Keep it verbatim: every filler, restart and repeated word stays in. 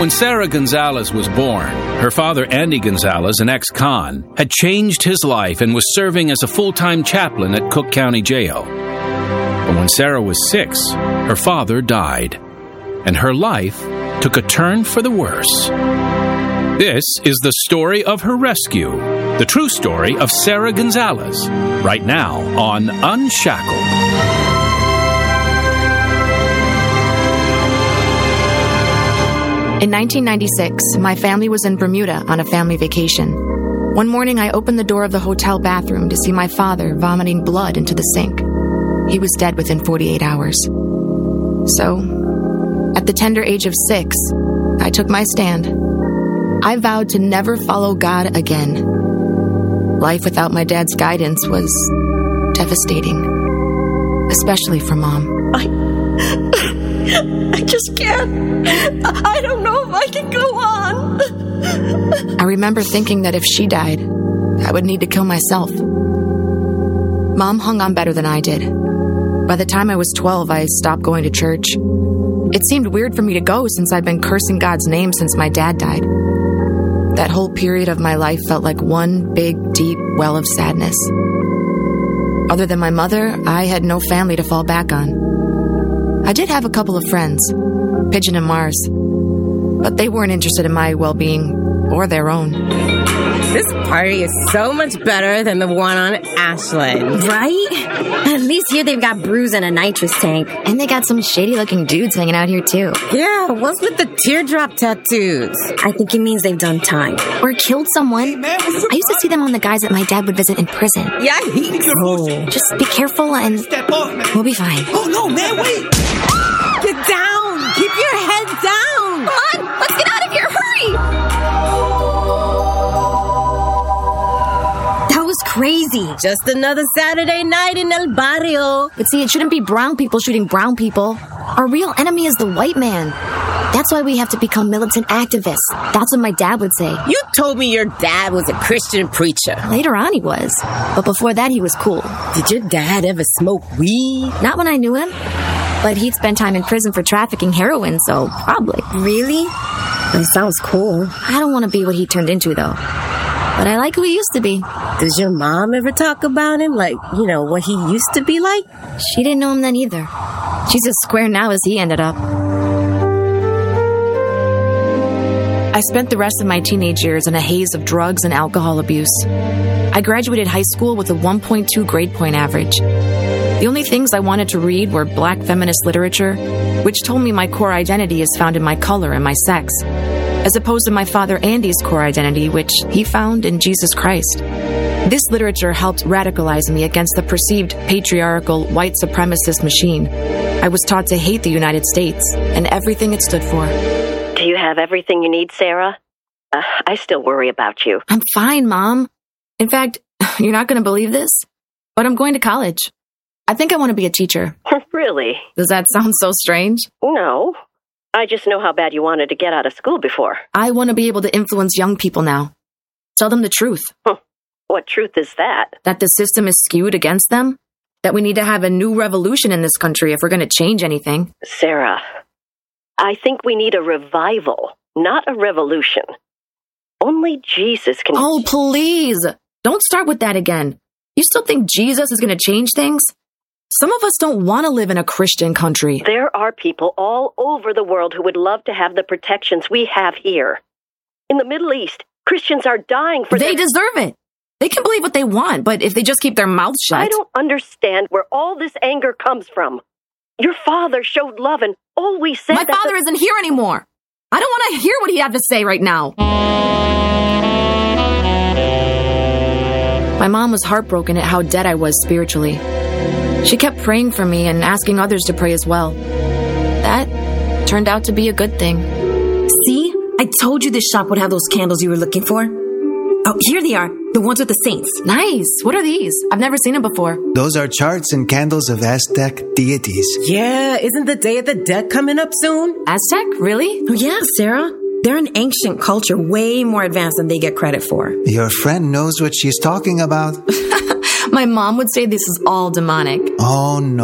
When Sarah Gonzalez was born, her father, Andy Gonzalez, an ex-con, had changed his life and was serving as a full-time chaplain at Cook County Jail. But when Sarah was six, her father died, and her life took a turn for the worse. This is the story of her rescue, the true story of Sarah Gonzalez, right now on Unshackled. In nineteen ninety-six, my family was in Bermuda on a family vacation. One morning, I opened the door of the hotel bathroom to see my father vomiting blood into the sink. He was dead within forty-eight hours. So, at the tender age of six, I took my stand. I vowed to never follow God again. Life without my dad's guidance was devastating, especially for Mom. I... I just can't. I don't know if I can go on. I remember thinking that if she died, I would need to kill myself. Mom hung on better than I did. By the time I was twelve, I stopped going to church. It seemed weird for me to go since I'd been cursing God's name since my dad died. That whole period of my life felt like one big, deep well of sadness. Other than my mother, I had no family to fall back on. I did have a couple of friends, Pigeon and Mars, but they weren't interested in my well-being or their own. This party is so much better than the one on Ashland. Right? At least here they've got brews and a nitrous tank. And they got some shady-looking dudes hanging out here, too. Yeah, what's with the teardrop tattoos? I think it means they've done time. Or killed someone. I used to see them on the guys that my dad would visit in prison. Yeah, he's cool. Just be careful and we'll be fine. Oh, no, man, wait! Get down! Keep your head down! Come on, let's get out of here, hurry! Crazy. Just another Saturday night in El Barrio. But see, it shouldn't be brown people shooting brown people. Our real enemy is the white man. That's why we have to become militant activists. That's what my dad would say. You told me your dad was a Christian preacher. Later on he was. But before that he was cool. Did your dad ever smoke weed? Not when I knew him. But he'd spent time in prison for trafficking heroin, so probably. Really? That sounds cool. I don't want to be what he turned into, though. But I like who he used to be. Does your mom ever talk about him? Like, you know, what he used to be like? She didn't know him then either. She's as square now as he ended up. I spent the rest of my teenage years in a haze of drugs and alcohol abuse. I graduated high school with a one point two grade point average. The only things I wanted to read were black feminist literature, which told me my core identity is found in my color and my sex, as opposed to my father Andy's core identity, which he found in Jesus Christ. This literature helped radicalize me against the perceived patriarchal white supremacist machine. I was taught to hate the United States and everything it stood for. Do you have everything you need, Sarah? Uh, I still worry about you. I'm fine, Mom. In fact, you're not going to believe this, but I'm going to college. I think I want to be a teacher. Really? Does that sound so strange? No. I just know how bad you wanted to get out of school before. I want to be able to influence young people now. Tell them the truth. What truth is that? That the system is skewed against them? That we need to have a new revolution in this country if we're going to change anything? Sarah, I think we need a revival, not a revolution. Only Jesus can... Oh, please! Don't start with that again. You still think Jesus is going to change things? Some of us don't want to live in a Christian country. There are people all over the world who would love to have the protections we have here. In the Middle East, Christians are dying for... They their... deserve it. They can believe what they want, but if they just keep their mouths shut... I don't understand where all this anger comes from. Your father showed love and always said My that father the... isn't here anymore. I don't want to hear what he had to say right now. My mom was heartbroken at how dead I was spiritually. She kept praying for me and asking others to pray as well. That turned out to be a good thing. See? I told you this shop would have those candles you were looking for. Oh, here they are. The ones with the saints. Nice. What are these? I've never seen them before. Those are charts and candles of Aztec deities. Yeah, isn't the Day of the Dead coming up soon? Aztec? Really? Oh, yeah, Sarah. They're an ancient culture way more advanced than they get credit for. Your friend knows what she's talking about. My mom would say this is all demonic. Oh, no.